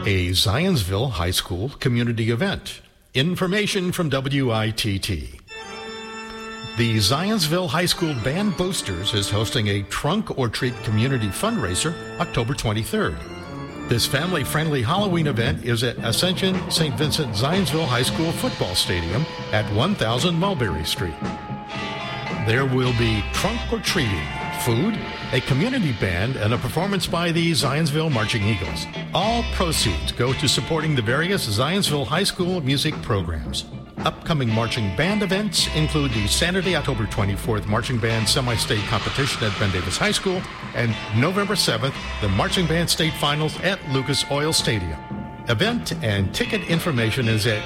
A Zionsville High School community event. Information from WITT. The Zionsville High School Band Boosters is hosting a Trunk or Treat community fundraiser October 23rd. This family-friendly Halloween event is at Ascension St. Vincent Zionsville High School Football Stadium at 1000 Mulberry Street. There will be trunk or treating, food, a community band, and a performance by the Zionsville Marching Eagles. All proceeds go to supporting the various Zionsville High School music programs. Upcoming marching band events include the Saturday, October 24th Marching Band Semi-State Competition at Ben Davis High School and November 7th, the Marching Band State Finals at Lucas Oil Stadium. Event and ticket information is at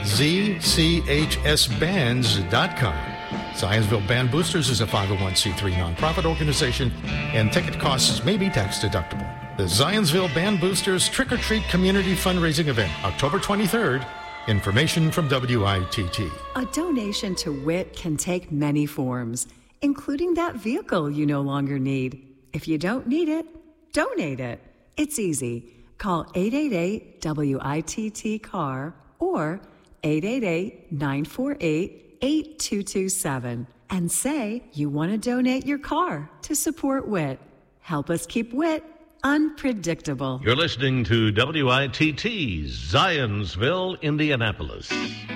zchsbands.com. Zionsville Band Boosters is a 501c3 nonprofit organization, and ticket costs may be tax deductible. The Zionsville Band Boosters Trick or Treat Community Fundraising Event, October 23rd. Information from WITT. A donation to WIT can take many forms, including that vehicle you no longer need. If you don't need it, donate it. It's easy. Call 888-WITT-CAR or 888-948-8227 and say you want to donate your car to support WIT. Help us keep WIT unpredictable. You're listening to WITT, Zionsville, Indianapolis.